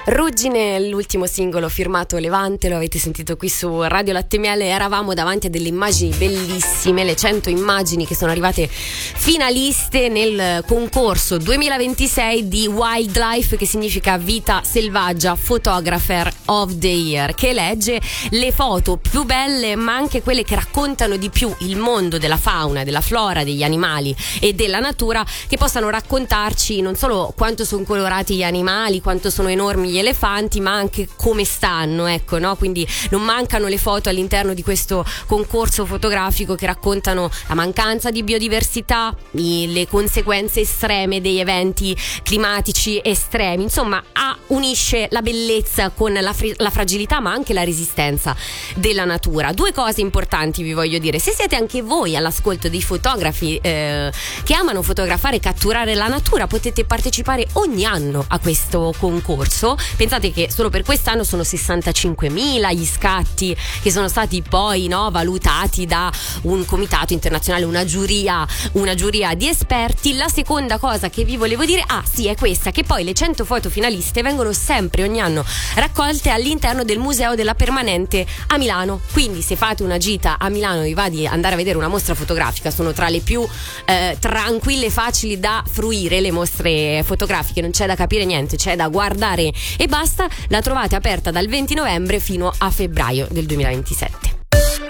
Ruggine, l'ultimo singolo firmato Levante, lo avete sentito qui su Radio Latte Miele. Eravamo davanti a delle immagini bellissime, le 100 immagini che sono arrivate finaliste nel concorso 2026 di Wildlife, che significa vita selvaggia, Photographer of the Year, che elegge le foto più belle ma anche quelle che raccontano di più il mondo della fauna, della flora, degli animali e della natura, che possano raccontarci non solo quanto sono colorati gli animali, quanto sono enormi gli elefanti, ma anche come stanno, ecco, no? Quindi non mancano le foto all'interno di questo concorso fotografico che raccontano la mancanza di biodiversità, le conseguenze estreme degli eventi climatici estremi. Insomma, unisce la bellezza con la fragilità, ma anche la resistenza della natura. Due cose importanti vi voglio dire: se siete anche voi all'ascolto dei fotografi che amano fotografare e catturare la natura, potete partecipare ogni anno a questo concorso. Pensate che solo per quest'anno sono 65.000 gli scatti che sono stati poi valutati da un comitato internazionale, una giuria di esperti. La seconda cosa che vi volevo dire è questa, che poi le 100 foto finaliste vengono sempre ogni anno raccolte all'interno del Museo della Permanente a Milano. Quindi se fate una gita a Milano, vi va di andare a vedere una mostra fotografica, sono tra le più tranquille e facili da fruire le mostre fotografiche, non c'è da capire niente, c'è da guardare e basta. La trovate aperta dal 20 novembre fino a febbraio del 2027.